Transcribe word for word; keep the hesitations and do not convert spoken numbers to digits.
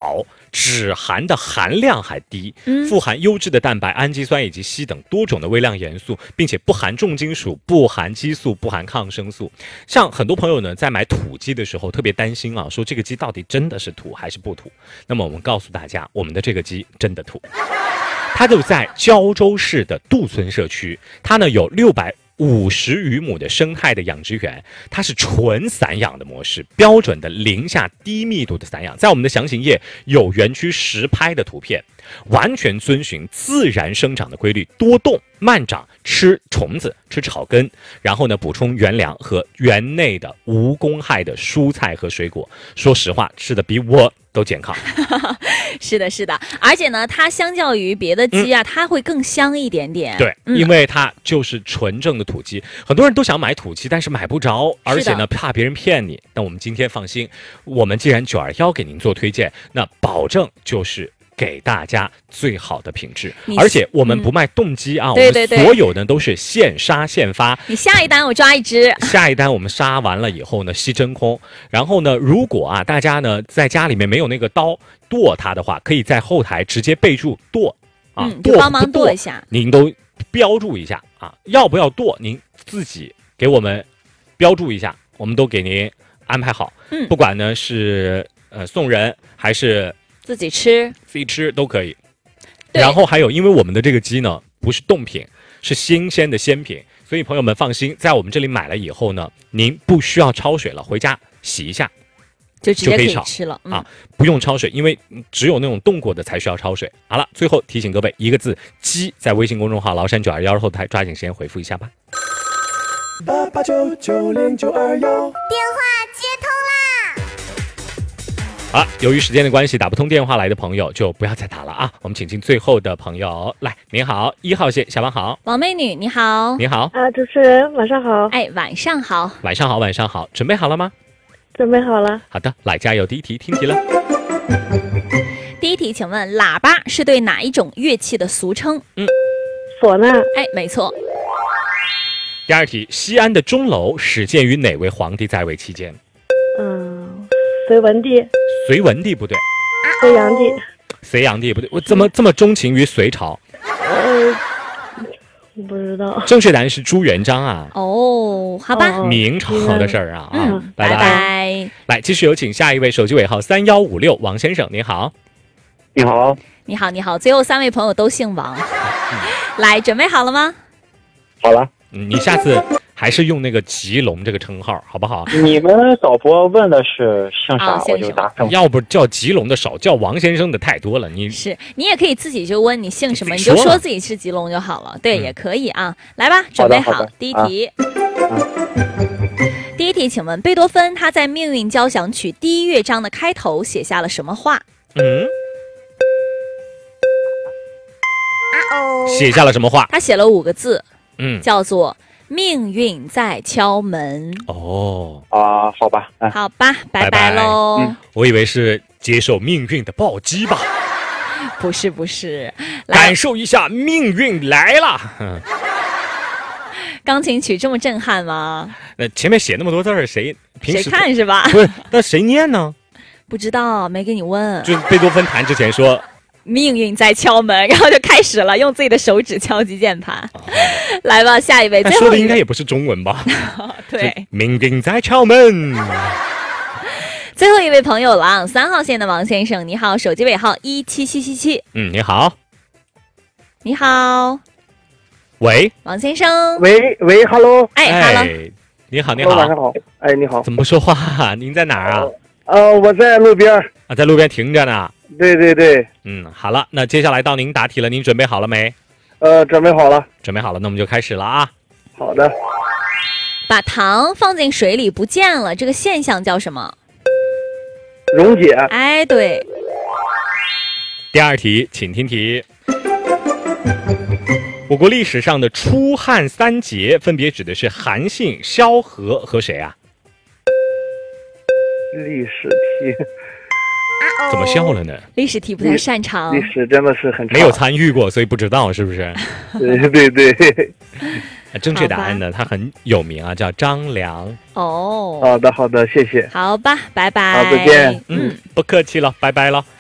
少，脂含的含量还低，富含优质的蛋白、氨基酸以及硒等多种的微量元素，并且不含重金属、不含激素、不含抗生素。像很多朋友呢，在买土鸡的时候特别担心啊，说这个鸡到底真的是土还是不土？那么我们告诉大家，我们的这个鸡真的土。它就在胶州市的杜村社区，它呢有六百五十余亩的生态的养殖园，它是纯散养的模式，标准的零下低密度的散养。在我们的详情页有园区实拍的图片，完全遵循自然生长的规律，多动慢长，吃虫子，吃草根，然后呢补充原粮和园内的无公害的蔬菜和水果。说实话，吃的比我都健康。 是的，是的，而且呢，它相较于别的鸡啊，嗯、它会更香一点点。 对、嗯，因为它就是纯正的土鸡。很多人都想买土鸡，但是买不着，而且呢，怕别人骗你。那我们今天放心，我们既然九二幺给您做推荐，那保证就是给大家最好的品质。而且我们不卖冻鸡啊， 嗯、对对对， 我们所有的都是现杀现发。 你下一单我抓一只， 下一单我们杀完了以后呢，吸真空。然后呢，如果啊大家呢在家里面没有那个刀剁它的话，可以在后台直接备注剁啊， 嗯、就帮忙剁一下， 您都标注一下啊，要不要剁您自己给我们标注一下，我们都给您安排好。嗯，不管呢是呃送人还是自己吃， 自己吃都可以。然后还有，因为我们的这个鸡呢不是冻品，是新鲜的鲜品，所以朋友们放心，在我们这里买了以后呢，您不需要焯水了，回家洗一下就直接可以炒吃了、嗯、 啊，不用焯水，因为只有那种冻过的才需要焯水。好了，最后提醒各位，一个字鸡，在微信公众号崂山九二幺后台抓紧时间回复一下吧。 八八九九零九二幺， 电话接通啦！好，由于时间的关系，打不通电话来的朋友就不要再打了啊！我们请进最后的朋友来。您好，一号线，下班好。 王美女，你好。 你好啊，主持人晚上好。 哎，晚上好。 晚上好，晚上好，准备好了吗？ 准备好了。 好的，来加油！第一题，听题了。 第一题，请问喇叭是对哪一种乐器的俗称？ 嗯， 唢呐。 哎，没错。 第二题，西安的钟楼始建于哪位皇帝在位期间？ 嗯，隋文帝。 隋文帝不对， 隋炀帝。 隋炀帝不对，我怎么这么钟情于隋朝？ 呃，不知道。 正确答案是朱元璋啊。 哦，好吧。 明朝的事儿啊。 嗯、 啊，拜拜。 拜拜。 来，继续有请下一位，手机尾号三幺五六，王先生，您好。 你好。 你好，你好。最后三位朋友都姓王。嗯、来，准备好了吗？ 好了。 嗯，你下次还是用那个吉龙这个称号好不好？ 你们导播问的是姓啥、哦、我就答姓。 要不叫吉龙的少，叫王先生的太多了。你是你也可以自己就问你姓什么，你就说自己是吉龙就好了。对、嗯、也可以啊。来吧，准备好第一题、啊嗯、第一题，请问贝多芬他在命运交响曲第一乐章的开头写下了什么话？ 嗯，写下了什么话？ 他写了五个字， 嗯， 叫做命运在敲门。 哦啊，好吧， 哎、好吧，拜拜喽、 嗯。我以为是接受命运的暴击吧？ 不是不是， 感受一下命运来了。 钢琴曲这么震撼吗？ 那前面写那么多字儿，谁平时谁看是吧？ 不是，那谁念呢？ 不知道，没给你问。 就是贝多芬弹之前说。 命运在敲门，然后就开始了，用自己的手指敲击键盘。哦、来吧，下一位。 他说的应该也不是中文吧？ 对， 命运在敲门。 最后一位朋友了，三号线的王先生，你好，手机尾号一七七七七。 嗯，你好。 你好。 喂， 王先生。 喂喂 ，Hello。 哎 ，Hello。 你好，你好。 晚上好。哎，你好。 怎么不说话？您在哪儿啊？ 呃，我在路边。 啊，在路边停着呢。 对对对， 嗯，好了，那接下来到您答题了，您准备好了没？ 呃，准备好了， 准备好了，那我们就开始了啊。 好的。 把糖放进水里不见了，这个现象叫什么？ 溶解。 哎，对。 第二题，请听题。我国历史上的出汉三杰分别指的是韩信、萧何和谁啊？ 历史题。 怎么笑了呢？ 历史题不太擅长， 历史真的是很没有参与过，所以不知道是不是？ 对对对。 正确答案呢，他很有名啊，叫张良。 哦， 好的好的，谢谢。 好吧，拜拜。 好，再见。 嗯，不客气了，拜拜了。